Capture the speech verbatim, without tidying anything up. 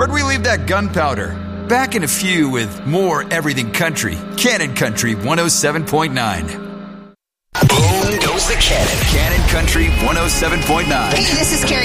Where'd we leave that gunpowder? Back in a few with more Everything Country. Cannon Country one oh seven point nine. Boom goes the cannon. Cannon Country one oh seven point nine. Hey, this is Carrie